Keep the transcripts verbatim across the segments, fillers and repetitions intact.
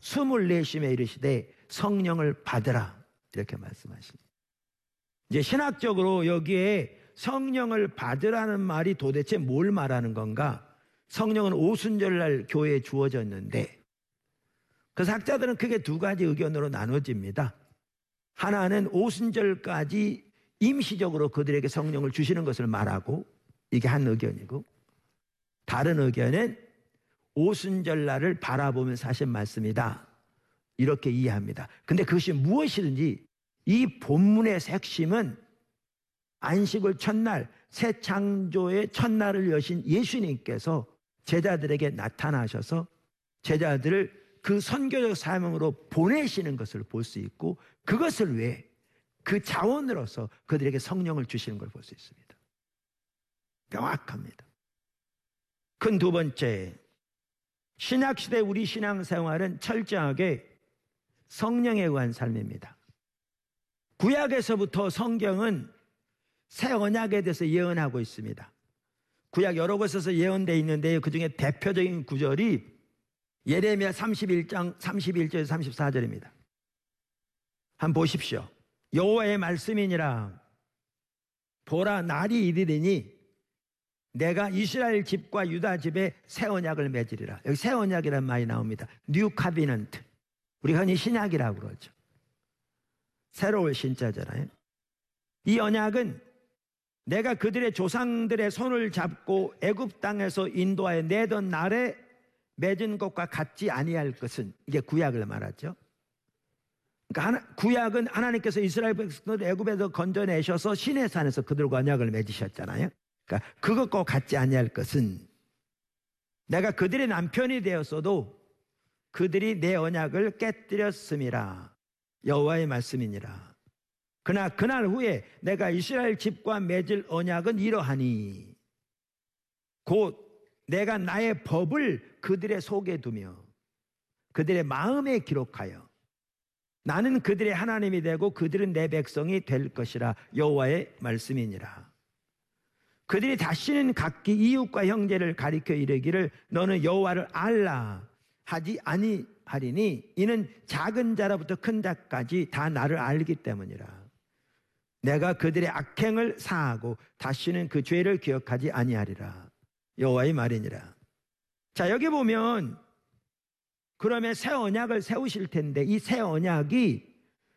숨을 내쉬며 이르시되 성령을 받으라 이렇게 말씀하십니다. 이제 신학적으로 여기에 성령을 받으라는 말이 도대체 뭘 말하는 건가? 성령은 오순절날 교회에 주어졌는데 그 학자들은 크게 두 가지 의견으로 나눠집니다. 하나는 오순절까지 임시적으로 그들에게 성령을 주시는 것을 말하고 이게 한 의견이고, 다른 의견은 오순절날을 바라보면서 하신 말씀이다 이렇게 이해합니다. 근데 그것이 무엇이든지 이 본문의 핵심은 안식을 첫날, 새 창조의 첫날을 여신 예수님께서 제자들에게 나타나셔서 제자들을 그 선교적 사명으로 보내시는 것을 볼 수 있고, 그것을 위해 그 자원으로서 그들에게 성령을 주시는 걸 볼 수 있습니다. 명확합니다. 큰 두 번째, 신약시대 우리 신앙생활은 철저하게 성령에 의한 삶입니다. 구약에서부터 성경은 새 언약에 대해서 예언하고 있습니다. 구약 여러 곳에서 예언되어 있는데요, 그 중에 대표적인 구절이 예레미야 삼십일 장 삼십일 절에서 삼십사 절입니다. 한번 보십시오. 여호와의 말씀이니라. 보라, 날이 이르리니 내가 이스라엘 집과 유다 집에 새 언약을 맺으리라. 여기 새 언약이라는 말이 나옵니다. 뉴 카비넌트. 우리 흔히 신약이라고 그러죠. 새로울 신자잖아요. 이 언약은 내가 그들의 조상들의 손을 잡고 애굽 땅에서 인도하여 내던 날에 맺은 것과 같지 아니할 것은, 이게 구약을 말하죠. 그러니까 하나, 구약은 하나님께서 이스라엘 백성들을 애굽에서 건져내셔서 시내산에서 그들과 언약을 맺으셨잖아요. 그러니까 그것과 같지 아니할 것은 내가 그들의 남편이 되었어도 그들이 내 언약을 깨뜨렸음이라. 여호와의 말씀이니라. 그러나 그날 후에 내가 이스라엘 집과 맺을 언약은 이러하니 곧 내가 나의 법을 그들의 속에 두며 그들의 마음에 기록하여 나는 그들의 하나님이 되고 그들은 내 백성이 될 것이라. 여호와의 말씀이니라. 그들이 다시는 각기 이웃과 형제를 가리켜 이르기를 너는 여호와를 알라 하지 아니하리니 이는 작은 자로부터 큰 자까지 다 나를 알기 때문이라. 내가 그들의 악행을 사하고 다시는 그 죄를 기억하지 아니하리라. 여호와의 말이니라. 자, 여기 보면 그러면 새 언약을 세우실 텐데 이 새 언약이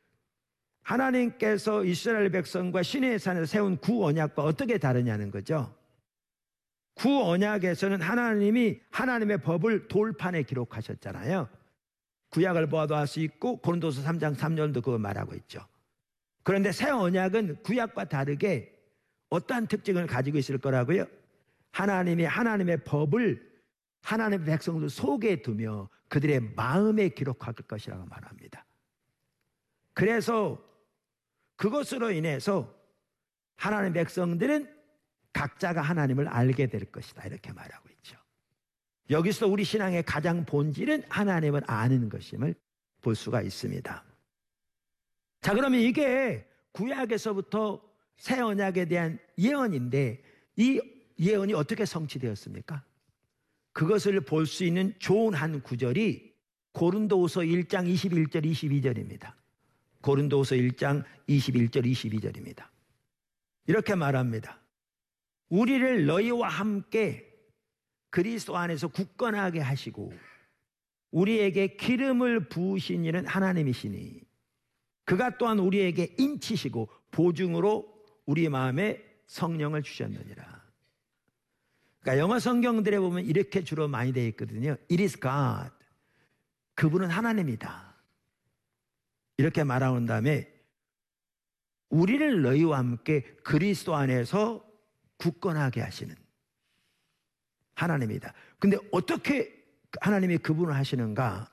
하나님께서 이스라엘 백성과 시내의 산에서 세운 구 언약과 어떻게 다르냐는 거죠. 구 언약에서는 하나님이 하나님의 법을 돌판에 기록하셨잖아요. 구약을 보아도 알 수 있고 고린도서 삼 장 삼 절도 그거 말하고 있죠. 그런데 새 언약은 구약과 다르게 어떠한 특징을 가지고 있을 거라고요? 하나님이 하나님의 법을 하나님의 백성들 속에 두며 그들의 마음에 기록할 것이라고 말합니다. 그래서 그것으로 인해서 하나님의 백성들은 각자가 하나님을 알게 될 것이다 이렇게 말하고 있죠. 여기서 우리 신앙의 가장 본질은 하나님을 아는 것임을 볼 수가 있습니다. 자, 그러면 이게 구약에서부터 새 언약에 대한 예언인데 이 예언이 어떻게 성취되었습니까? 그것을 볼 수 있는 좋은 한 구절이 고린도후서 일 장 이십일 절 이십이 절입니다. 고린도후서 일 장 이십일 절 이십이 절입니다. 이렇게 말합니다. 우리를 너희와 함께 그리스도 안에서 굳건하게 하시고 우리에게 기름을 부으신 이는 하나님이시니 그가 또한 우리에게 인치시고 보증으로 우리 마음에 성령을 주셨느니라. 그러니까 영어 성경들에 보면 이렇게 주로 많이 되어 있거든요. It is God. 그분은 하나님이다. 이렇게 말하는 다음에 우리를 너희와 함께 그리스도 안에서 굳건하게 하시는 하나님이다. 근데 어떻게 하나님이 그분을 하시는가?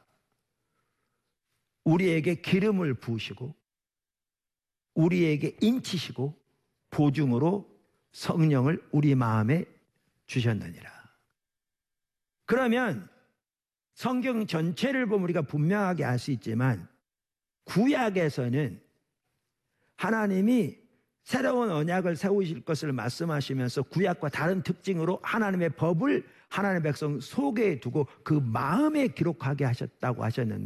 우리에게 기름을 부으시고 우리에게 인치시고 보증으로 성령을 우리 마음에 주셨느니라. 그러면 성경 전체를 보면 우리가 분명하게 알 수 있지만 구약에서는 하나님이 새로운 언약을 세우실 것을 말씀하시면서 구약과 다른 특징으로 하나님의 법을 하나님의 백성 속에 두고 그 마음에 기록하게 하셨다고 하셨는데